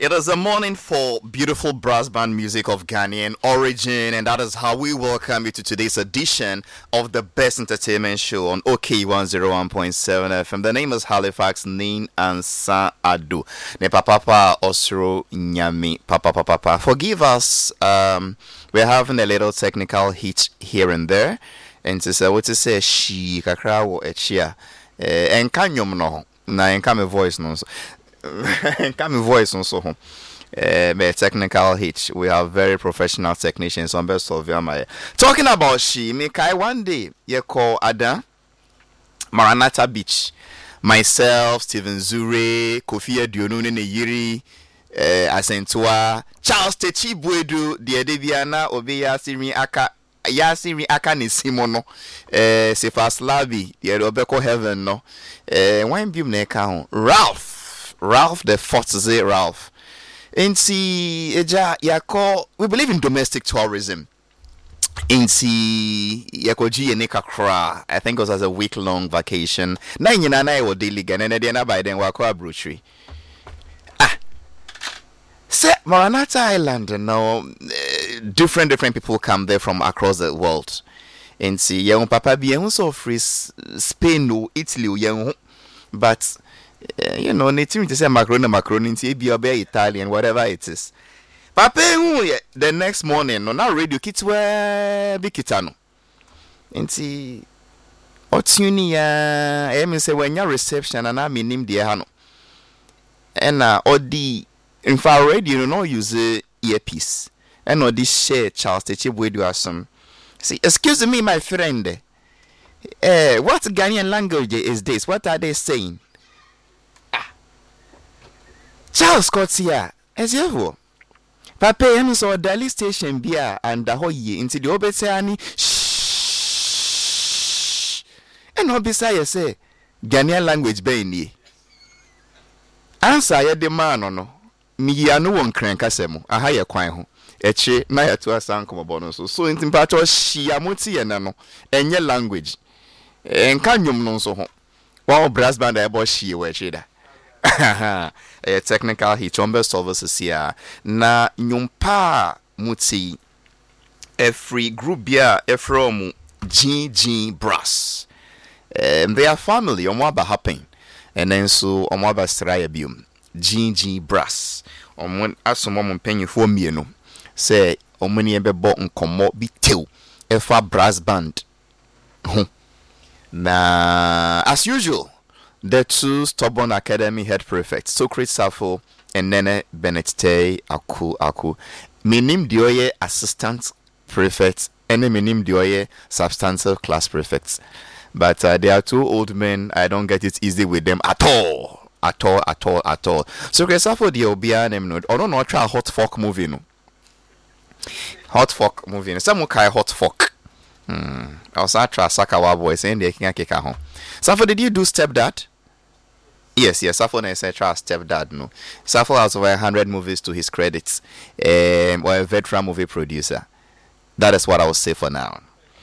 It is a morning for beautiful brass band music of Ghanaian origin, and that is how we welcome you to today's edition of the best entertainment show on OK 101.7 FM. The name is Halifax Nin Ansa Adu. Ne papa Osro Nyami papa. Forgive us. We're having a little technical hitch here and there, and to say what to say she kakra wo echia. Enkanyom no na enka me voice no so. Coming voice also home. Technical hitch. We have very professional technicians on best of my talking about she me kai one day you call Ada Maranatha Beach. Myself, Stephen Zure, Kofi Adionune Yiri, Asentua, Charles Techi Buedu, the Debiana, Obeya Siri Aka. Yasiri Akani Simono, Sefas Labi, the Obeko Heaven, no, one beam neck Ralph the Fortze Ralph. And see, we believe in domestic tourism. In see, Yakoji and Nekakra, I think it was as a week-long vacation. Nine or daily gan, and then by then Wakwa Brutry. Maranatha Island, different people come there from across the world. And see, young papa be also free Spain or Italy, young, but native to say macaroni, be Italian, whatever it is. Papa, the next morning, on our radio, kids were Bikitano. And see, Otunia, I say when your reception and I mean him, dear Hano. And Odi. In fact, radio no use earpiece. And no this share Charles Techi Buedu some. See, excuse me, my friend. What Ghanaian language is this? What are they saying? Charles Scottia, as you Papa, I'm so Dali station beer and the whole year into the Obetani. Shh. And no beside say Ghanaian language be answer ye the man or no. Miya no one crank asemo a higher kwan ho eche na ya to asan komobo so in timpacho shia moti ye na no enye language enka nwom no so ho wa brass band e bo shie we eche da a technical hit on best services here na nyumpa muti every group bia from GG Brass their family on what happen and then so on what straya bium GG Brass on asomom mpanyifo mienu say omani ebebo nkomo bi tew efa brass band na as usual the two stubborn academy head prefects Socrates Safo and Nene Benete Aku minim dioye assistant prefects and minim dioye substantive class prefects, but they are two old men. I don't get it easy with them at all. So Safo the Obia name no or no try hot folk movie no. Hot folk movie. Some kai hot folk. I was try Sakawa boys saying they can kick home. Safo, did you do stepdad? Yes, Safo na try stepdad no. Safo has over 100 movies to his credits. Or a veteran movie producer. That is what I will say for now.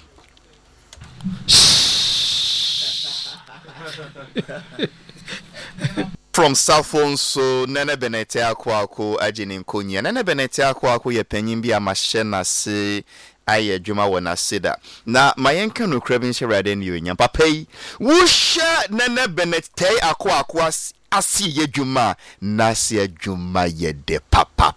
From Safon so Nene Benete Akwaku Ajinin Kunya. Nene Benete Akwaku ye penyin bi amashena se aye dwuma wona seda. Na mayenka no krabin shirade ni onyam papa yi. Wusha Nene Benete Akwaku asi ye dwuma na se dwuma ye de papa.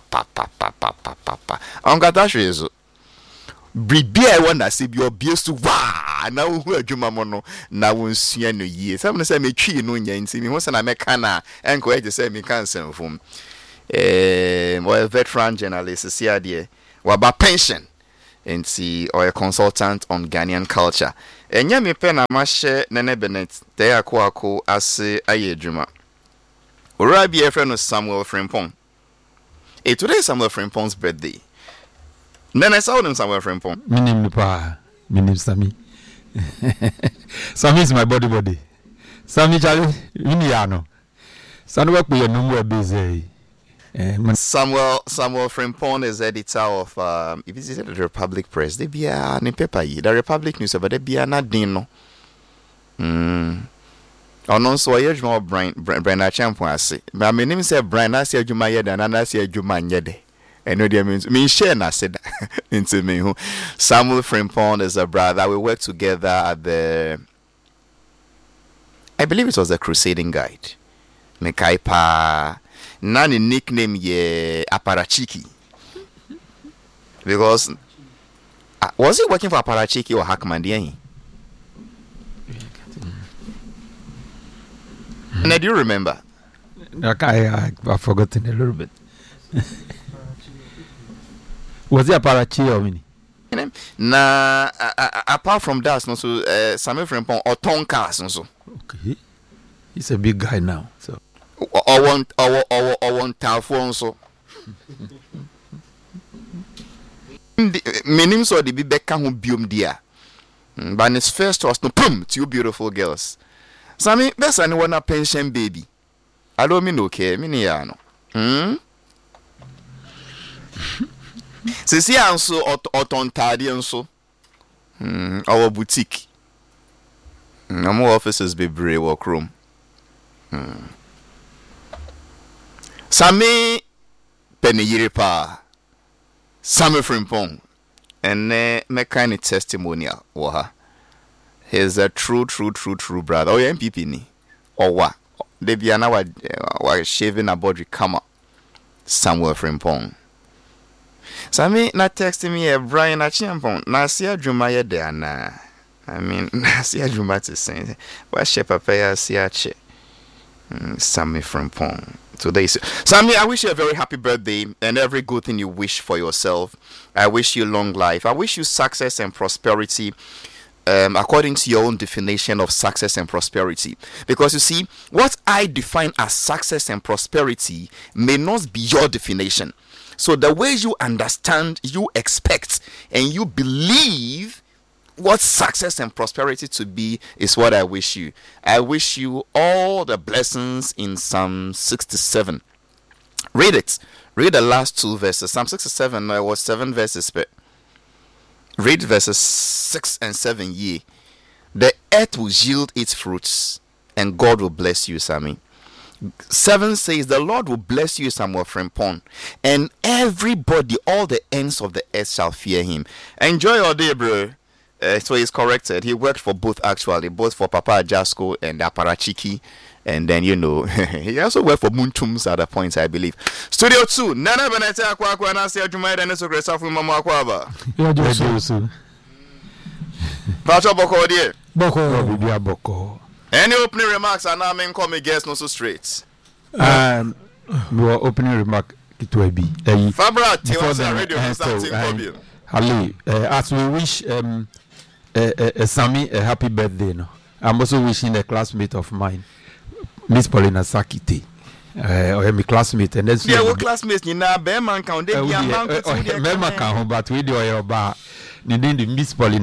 Onkata hwezo. Bribia wona se bi obiesu wa na hu adwuma mo no na wonsua no yie some say me twi no nya nti me ho se na meka na enko eje say me kan senfom or a veteran journalist see ade wa ba pension nti or a consultant on Ghanaian culture enya me pe na ma hye Nene Bennett dey akọ ase aye adwuma ora bi e friend Samuel Frimpong. Today is Samuel Frimpong's birthday. Then I saw them somewhere from Pong. My name is Sammy. Sammy is my body. Sammy Charlie, Uniano. Some work with a number busy. Samuel Frimpong is editor of he visited the Republic Press. They be a paper the Republic newspaper. They be a Nadino. ɔno nso ɔyɛ adwuma wɔ Brian Achampon ase. Ma menim sɛ Brian ase adwuma yɛ da na ase adwuma nyɛ de. ɛno deɛ me share na se da into me who Samuel Frimpong is a brother. We work together at I believe it was the Crusading Guide. Mekaipa Nani nickname ye Aparachiki. Because was he working for Aparachiki or Hackman? And I do remember. I've forgotten a little bit. Was he Aparachi or Winnie? Na apart from that, no, so Samuel Frimpong or Tonkas, no, so. Okay. He's a big guy now, so. I want telephone, so. Meaning so the Bibeka who bium dear. But his first was no pum, two beautiful girls. Sammy, best anyone a pension baby. I don't mean okay, miniano. Sisi anso otontade nso. Our boutique. No offices be brave work room. Sami Peniyiripa. Sami Frimpong. And me kind of testimonial waha. He's a true brother. Oh, yeah, MPP ni. Or what? They be an hour shaving a body come up. Samuel Frimpong. Sami na text me Brian Achampon. Na sia dwuma ye de na. I mean, na sia dwuma te sen. Wa she papa ya sia che. Sami Frimpong. Today, Sami, I wish you a very happy birthday and every good thing you wish for yourself. I wish you long life. I wish you success and prosperity. According to your own definition of success and prosperity. Because you see, what I define as success and prosperity may not be your definition. So the way you understand, you expect, and you believe what success and prosperity to be is what I wish you. I wish you all the blessings in Psalm 67. Read it. Read the last two verses. Psalm 67, there was 7 verses. But read verses 6 and 7. Ye, the earth will yield its fruits, and God will bless you, Sammy. 7 says, the Lord will bless you, Samuel Frimpong, and everybody, all the ends of the earth shall fear him. Enjoy your day, bro. So he's corrected. He worked for both, actually, both for Papa Ajasco and Aparachiki. And then, you know, he also worked for Muntums at a point, I believe. Studio 2, Nana Benete Aqua, and I say, Jumai, and so great stuff with Mama Aquaba. You're just so. Pacho Boko, dear. Boko. Any opening remarks are now main coming guests, not so straight. Your opening remark, it will be. Fabra, tell us radio something. Ali, as we wish Sammy a happy birthday, no? I'm also wishing a classmate of mine, Miss Paulina Sakite. Or my classmate, and that's yeah, classmates, you know, Bearman count, they be a man, but we do your bar, the Miss Paulina.